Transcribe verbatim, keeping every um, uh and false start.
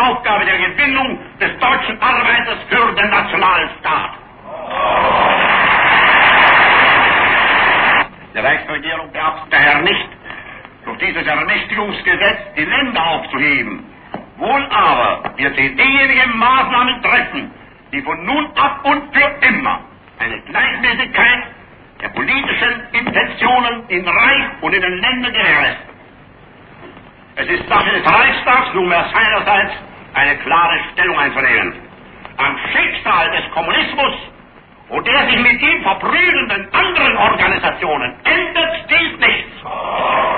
Aufgabe der Gewinnung des deutschen Arbeiters für den Nationalstaat. Die Reichsregierung beabsichtigt daher nicht, durch dieses Ermächtigungsgesetz die Länder aufzuheben. Wohl aber wird sie diejenigen Maßnahmen treffen, die von nun ab und für immer eine Gleichmäßigkeit der politischen Intentionen in Reich und in den Ländern gewährleisten. Es ist Sache des Reichstags nunmehr seinerseits eine klare Stellung einzunehmen. Am Schicksal des Kommunismus und der sich mit ihm verbrüdernden anderen Organisationen ändert dies nichts.